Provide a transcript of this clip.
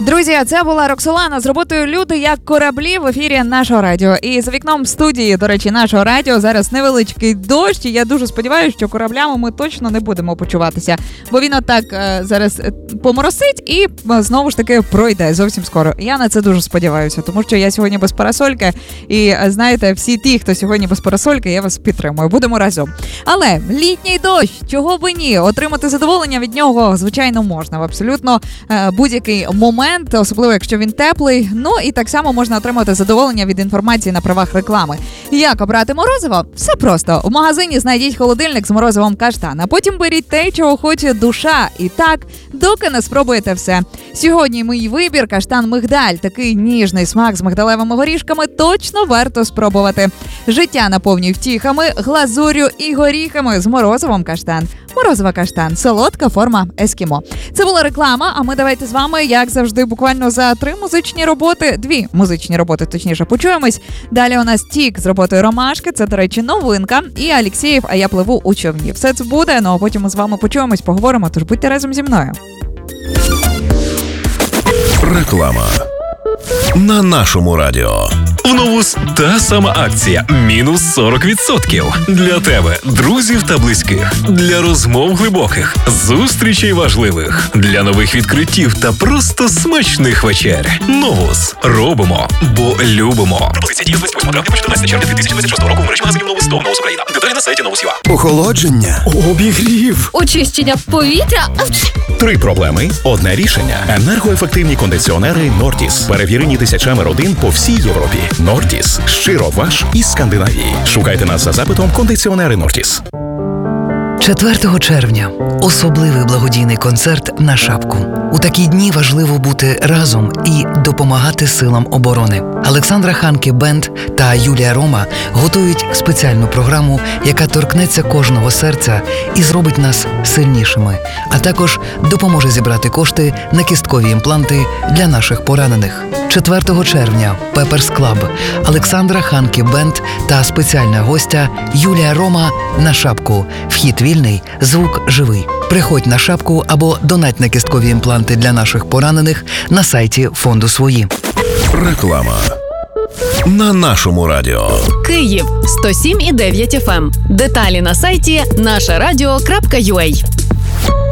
Друзі, це була Роксолана з роботою «Люди як кораблі» в ефірі нашого радіо. І за вікном студії, до речі, нашого радіо зараз невеличкий дощ. І я дуже сподіваюся, що кораблями ми точно не будемо почуватися. Бо він отак зараз поморосить і знову ж таки пройде зовсім скоро. Я на це дуже сподіваюся, тому що я сьогодні без парасольки. І знаєте, всі ті, хто сьогодні без парасольки, я вас підтримую. Будемо разом. Але літній дощ, чого б ні? Отримати задоволення від нього, звичайно, можна в абсолютно будь-який момент. Особливо, якщо він теплий. Ну і так само можна отримати задоволення від інформації на правах реклами. Як обрати морозиво? Все просто. В магазині знайдіть холодильник з морозивом каштан, а потім беріть те, чого хоче душа. І так, доки не спробуєте все. Сьогодні мій вибір – каштан-мигдаль. Такий ніжний смак з мигдалевими горішками точно варто спробувати. Життя наповнюй втіхами, глазур'ю і горіхами з морозивом каштан. Морозива каштан – солодка форма ескімо. Це була реклама, а ми давайте з вами, як завжди, буквально за 2 музичні роботи, точніше, почуємось. Далі у нас Тік з роботою Ромашки, це, до речі, новинка, і Алєксєєв «А я пливу у човні». Все це буде, ну а потім ми з вами почуємось, поговоримо, тож будьте разом зі мною. Реклама на нашому радіо. В Новус та сама акція мінус 40%. Для тебе, друзів та близьких. Для розмов глибоких, зустрічей важливих. Для нових відкриттів та просто смачних вечер. Новус. Робимо, бо любимо. Пропозиція діє з 28 травня по 14 червня 2026 року в мережі магазинів Новус та Новус Україна. Деталі на сайті Новус.ua. Охолодження, обігрів, очищення повітря. 3 проблеми, одне рішення. Енергоефективні кондиціонери Нортіс. Перевірені тисячами родин по всій Європі. Нортіс. Щиро ваш із Скандинавії. Шукайте нас за запитом «Кондиціонери Нортіс». 4 червня – особливий благодійний концерт на Шапку. У такі дні важливо бути разом і допомагати силам оборони. Олександра Ханке Бенд та Юлія Рома готують спеціальну програму, яка торкнеться кожного серця і зробить нас сильнішими, а також допоможе зібрати кошти на кісткові імпланти для наших поранених. 4 червня – Пеперс Клаб, Олександра Ханке Бенд та спеціальна гостя Юлія Рома на Шапку. Вхід вільний, звук живий. Приходь на Шапку або донать на кісткові імпланти для наших поранених на сайті фонду «Свої». Реклама на нашому радіо. Київ 107,9 FM. Деталі на сайті нашарадіо.ua.